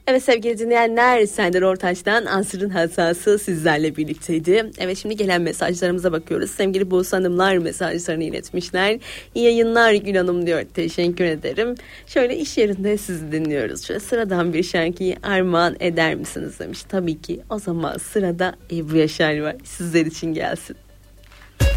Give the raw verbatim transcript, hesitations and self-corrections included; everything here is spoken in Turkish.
Evet sevgili dinleyenler, Serdar Ortaç'tan Asrın Hatası sizlerle birlikteydi. Evet, şimdi gelen mesajlarımıza bakıyoruz. Sevgili Buse Hanımlar mesajlarını iletmişler. İyi yayınlar Gül Hanım diyor. Teşekkür ederim. Şöyle iş yerinde sizi dinliyoruz. Şöyle sıradan bir şarkıyı armağan eder misiniz demiş. Tabii ki. O zaman sırada Ebru Yaşar var. Sizler için gelsin.